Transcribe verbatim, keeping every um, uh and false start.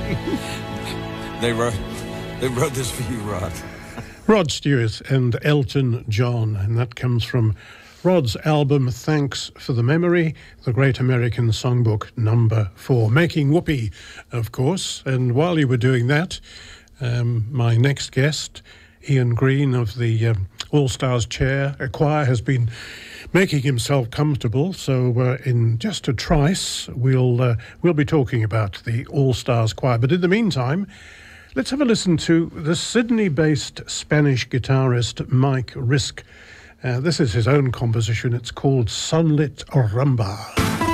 They wrote, they wrote this for you, Rod. Rod Stewart and Elton John, and that comes from Rod's album Thanks for the Memory, the Great American Songbook number four. Making Whoopee, of course. And while you were doing that, um, my next guest, Ian Green of the um, All Stars Chair a Choir, has been making himself comfortable. So uh, in just a trice, we'll uh, we'll be talking about the All Stars Choir. But in the meantime, let's have a listen to the Sydney-based Spanish guitarist Mike Risk. Uh, this is his own composition. It's called Sunlit Rumba.